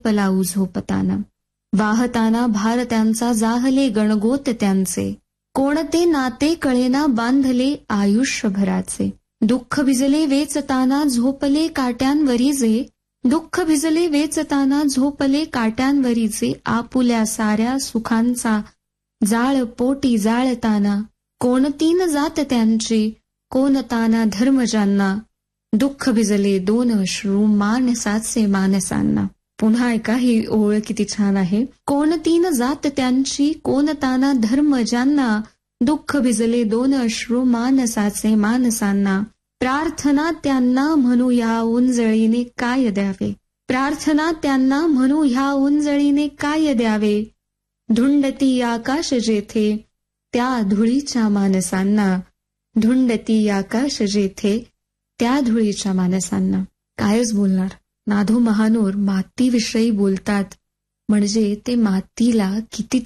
Palau झोपताना. वाहताना भार त्यांचा जाहले गणगोत त्यांचे. कोणते नाते कळेना बांधले आयुष्यभराचे. दुःख भिजले वेचताना झोपले काट्यांवरीचे. दुःख भिजले वेचताना झोपले काट्यांवरीचे. आपुल्या साऱ्या सुखांचा जाळ पोटी जाळताना. कोणतीन जात त्यांची कोणताना धर्म ज्यांना. दुःख भिजले दोन अश्रू मानसाचे मानसांना. पुन्हा ऐका, ही ओळ किती छान आहे. कोणतीन जात त्यांची कोणताना धर्म ज्यांना. दुःख भिजले दोन अश्रू मानसाचे मानसांना. प्रार्थना त्यांना म्हणू ह्या उंजळीने काय द्यावे. प्रार्थना त्यांना म्हणू ह्या उंजळीने काय द्यावे. धुंडती आकाश जेथे त्या धुळीच्या मानसांना. धुंडती आकाश जेथे त्या धुळीच्या मानसांना. कायच बोलणार. नाधो महानोर मातीविषयी बोलतात म्हणजे ते मातीला किती